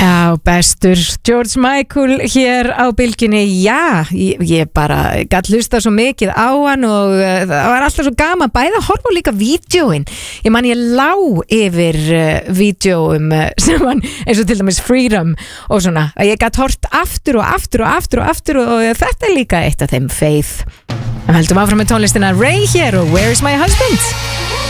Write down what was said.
Já, bestur George Michael hér á bylginni. Já, ég bara gat hlusta svo mikið á hann og það var alltaf svo gaman bæði að horfa á líka vídeóin. Ég lá yfir vídeóum sem hann, eins og til dæmis Freedom og svona, að ég gat hort aftur og aftur og aftur og aftur og þetta líka eitt af þeim Faith. En heldum áfram með tónlistina Ray hér og Where is my husband?